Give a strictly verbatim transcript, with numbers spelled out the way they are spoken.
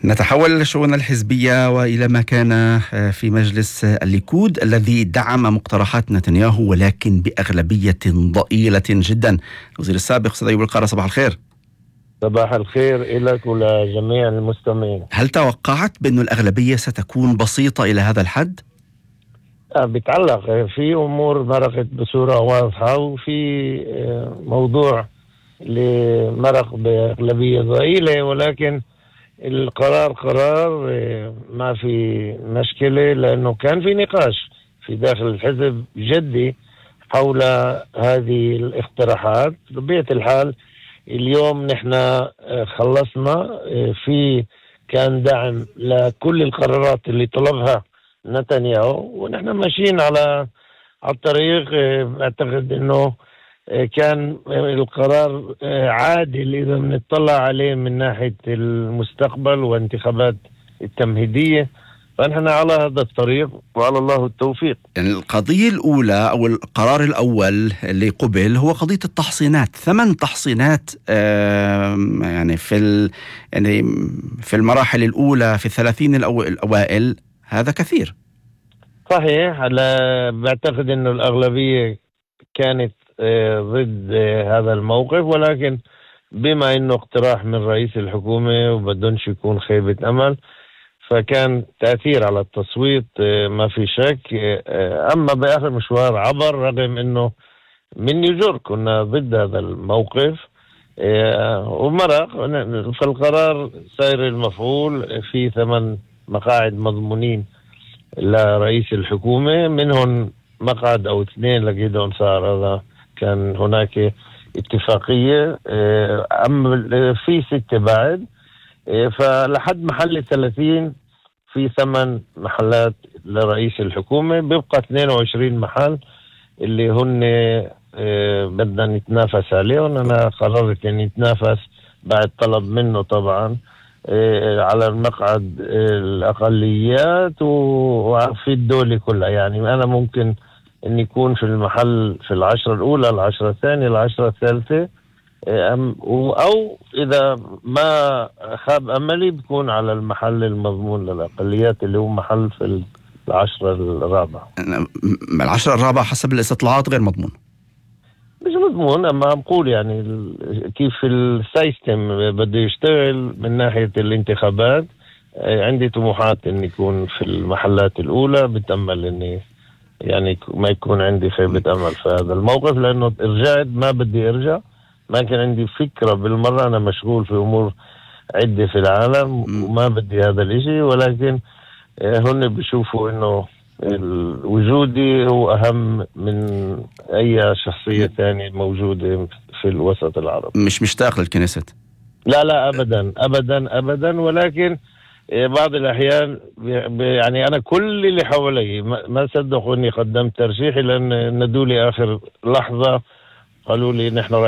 نتحول للشؤون الحزبية وإلى ما كان في مجلس الليكود الذي دعم مقترحات نتنياهو ولكن بأغلبية ضئيلة جدا. الوزير السابق أستاذ أيوب القارة، صباح الخير. صباح الخير لك ولجميع المستمعين. هل توقعت بأن الأغلبية ستكون بسيطة إلى هذا الحد؟ بيتعلق في أمور مرقت بصورة واضحة، وفي موضوع لمرق بأغلبية ضئيلة، ولكن القرار قرار ما في مشكلة، لأنه كان في نقاش في داخل الحزب جدي حول هذه الاقتراحات. بطبيعة الحال اليوم نحن خلصنا، في كان دعم لكل القرارات اللي طلبها نتنياهو، ونحن ماشيين على على الطريق. اعتقد انه كان القرار عادل اذا بنطلع عليه من ناحية المستقبل وانتخابات التمهيدية، فنحن على هذا الطريق وعلى الله التوفيق. يعني القضية الأولى أو القرار الأول اللي قبل هو قضية التحصينات، ثمان تحصينات يعني في يعني في المراحل الأولى في الثلاثين الأوائل، هذا كثير. صحيح، بعتقد إنه الأغلبية كانت ضد هذا الموقف، ولكن بما إنه اقتراح من رئيس الحكومة وبدونش يكون خيبة أمل، فكان تأثير على التصويت ما في شك. أما بآخر مشوار عبر، رغم أنه من يجر كنا ضد هذا الموقف ومرق، فالقرار سير المفعول. في ثمان مقاعد مضمونين لرئيس الحكومة، منهم مقعد أو اثنين لقيدون صار، هذا كان هناك اتفاقية. أما في ستة بعد، فلحد محل الثلاثين في ثمان محلات لرئيس الحكومة، بيبقى اثنين وعشرين محل اللي هن بدنا نتنافس عليهم. أنا قررت أن نتنافس بعد طلب منه طبعا على المقعد الأقليات وفي الدولة كلها. يعني أنا ممكن أن يكون في المحل في العشرة الأولى، العشرة الثانية، العشرة الثالثة، أو إذا ما خاب أملي بكون على المحل المضمون للأقليات اللي هو محل في العشرة الرابعة. العشرة الرابعة حسب الاستطلاعات غير مضمون، مش مضمون، أما بقول يعني كيف السيستم بده يشتغل من ناحية الانتخابات. عندي طموحات أن يكون في المحلات الأولى، بتأمل أني يعني ما يكون عندي خيبة أمل في هذا الموقف، لأنه رجعت ما بدي أرجع. ما كان عندي فكرة بالمرة، أنا مشغول في أمور عدة في العالم وما بدي هذا الاشي، ولكن هن بيشوفوا إنه وجودي هو أهم من أي شخصية ثانية موجودة في الوسط العربي. مش مشتاق للكنيست؟ لا لا أبدا أبدا أبدا، ولكن بعض الأحيان يعني أنا كل اللي حوالي ما صدقوا إني قدمت ترشيحي، لأن ندولي آخر لحظة قالوا لي نحن